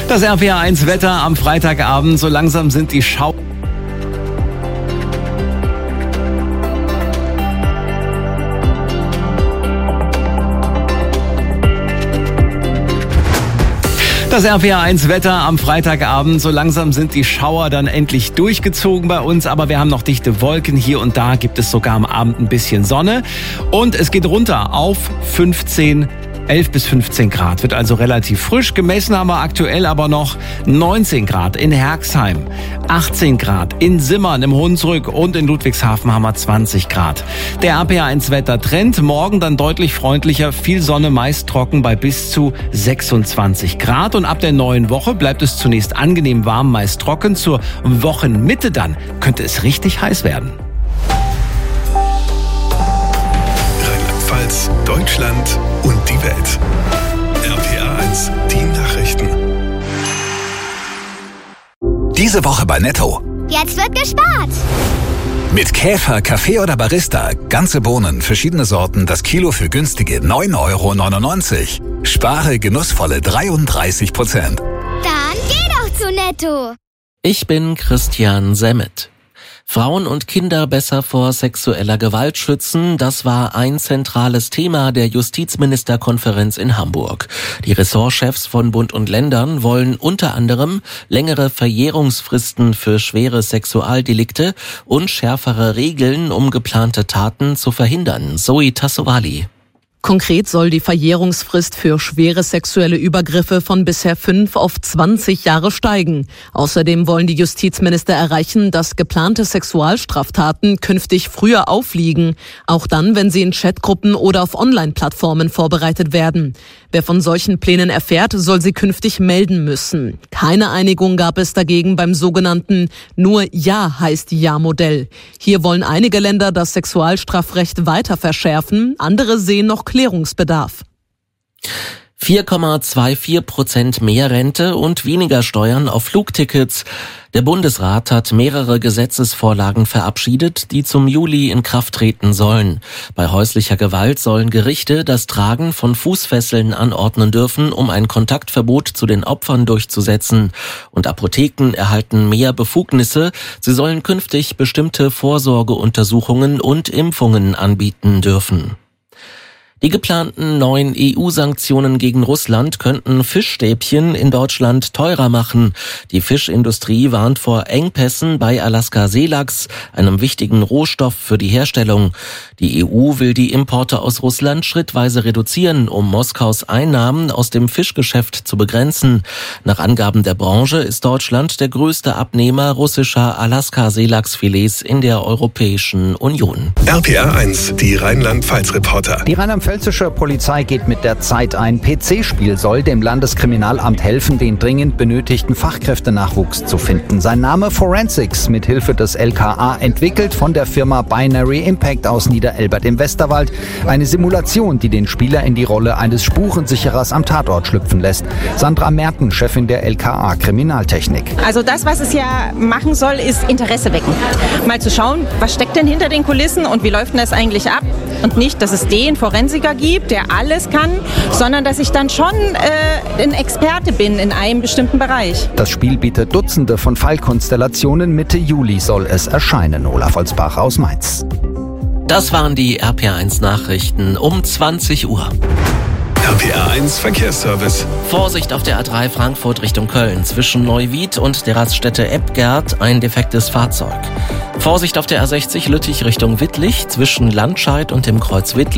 Das RPA1 Wetter am Freitagabend. So langsam sind die Das RPA1 Wetter am Freitagabend. So langsam sind die Schauer dann endlich durchgezogen bei uns, aber wir haben noch dichte Wolken. Hier und da gibt es sogar am Abend ein bisschen Sonne und es geht runter auf 11 bis 15 Grad, wird also relativ frisch. Gemessen haben wir aktuell aber noch 19 Grad in Herxheim, 18 Grad in Simmern im Hunsrück und in Ludwigshafen haben wir 20 Grad. Der RPA1 Wettertrend, morgen dann deutlich freundlicher, viel Sonne, meist trocken bei bis zu 26 Grad. Und ab der neuen Woche bleibt es zunächst angenehm warm, meist trocken. Zur Wochenmitte dann könnte es richtig heiß werden. Rheinland-Pfalz, Deutschland und die Welt. RPA1, die Nachrichten. Diese Woche bei Netto. Jetzt wird gespart. Mit Käfer, Kaffee oder Barista. Ganze Bohnen, verschiedene Sorten, das Kilo für günstige 9,99 €. Spare genussvolle 33%. Dann geh doch zu Netto. Ich bin Christian Semmet. Frauen und Kinder besser vor sexueller Gewalt schützen, das war ein zentrales Thema der Justizministerkonferenz in Hamburg. Die Ressortchefs von Bund und Ländern wollen unter anderem längere Verjährungsfristen für schwere Sexualdelikte und schärfere Regeln, um geplante Taten zu verhindern. Zoe Tassovali. Konkret soll die Verjährungsfrist für schwere sexuelle Übergriffe von bisher 5 auf 20 Jahre steigen. Außerdem wollen die Justizminister erreichen, dass geplante Sexualstraftaten künftig früher aufliegen, auch dann, wenn sie in Chatgruppen oder auf Online-Plattformen vorbereitet werden. Wer von solchen Plänen erfährt, soll sie künftig melden müssen. Keine Einigung gab es dagegen beim sogenannten Nur Ja heißt Ja-Modell. Hier wollen einige Länder das Sexualstrafrecht weiter verschärfen, andere sehen noch Klärungsbedarf. 4,24% mehr Rente und weniger Steuern auf Flugtickets. Der Bundesrat hat mehrere Gesetzesvorlagen verabschiedet, die zum Juli in Kraft treten sollen. Bei häuslicher Gewalt sollen Gerichte das Tragen von Fußfesseln anordnen dürfen, um ein Kontaktverbot zu den Opfern durchzusetzen. Und Apotheken erhalten mehr Befugnisse. Sie sollen künftig bestimmte Vorsorgeuntersuchungen und Impfungen anbieten dürfen. Die geplanten neuen EU-Sanktionen gegen Russland könnten Fischstäbchen in Deutschland teurer machen. Die Fischindustrie warnt vor Engpässen bei Alaska-Seelachs, einem wichtigen Rohstoff für die Herstellung. Die EU will die Importe aus Russland schrittweise reduzieren, um Moskaus Einnahmen aus dem Fischgeschäft zu begrenzen. Nach Angaben der Branche ist Deutschland der größte Abnehmer russischer Alaska-Seelachsfilets in der Europäischen Union. RPA1, die Rheinland-Pfalz-Reporter. Die rheinland-pfälzische Polizei geht mit der Zeit. Ein PC-Spiel soll dem Landeskriminalamt helfen, den dringend benötigten Fachkräftenachwuchs zu finden. Sein Name Forensics, mithilfe des LKA entwickelt von der Firma Binary Impact aus Niederelbert im Westerwald. Eine Simulation, die den Spieler in die Rolle eines Spurensicherers am Tatort schlüpfen lässt. Sandra Merten, Chefin der LKA Kriminaltechnik. Also das, was es ja machen soll, ist Interesse wecken. Mal zu schauen, was steckt denn hinter den Kulissen und wie läuft denn das eigentlich ab? Und nicht, dass es den Forensiker gibt, der alles kann, sondern dass ich dann schon ein Experte bin in einem bestimmten Bereich. Das Spiel bietet Dutzende von Fallkonstellationen. Mitte Juli soll es erscheinen. Olaf Holzbach aus Mainz. Das waren die RPA1 Nachrichten um 20 Uhr. RPA1 Verkehrsservice. Vorsicht auf der A3 Frankfurt Richtung Köln. Zwischen Neuwied und der Raststätte Ebgerd ein defektes Fahrzeug. Vorsicht auf der A60 Lüttich Richtung Wittlich. Zwischen Landscheid und dem Kreuz Wittlich.